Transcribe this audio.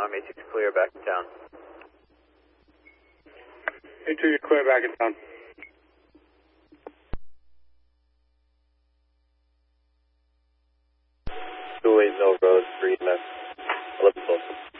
A2 clear back in town. A2, you're clear back in town. Mill Road, 3 left, 11 close.